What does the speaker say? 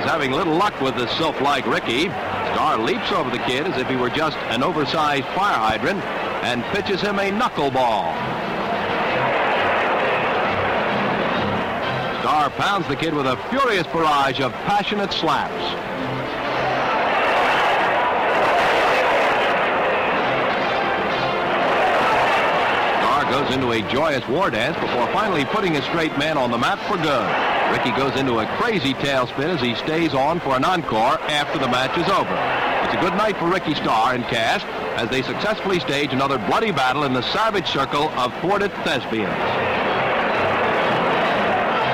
having little luck with the sylph-like Ricky. Star leaps over the kid as if he were just an oversized fire hydrant and pitches him a knuckleball. Star pounds the kid with a furious barrage of passionate slaps. Star goes into a joyous war dance before finally putting his straight man on the map for good. Ricky goes into a crazy tailspin as he stays on for an encore after the match is over. It's a good night for Ricky Star and cast as they successfully stage another bloody battle in the savage circle of thwarted thespians.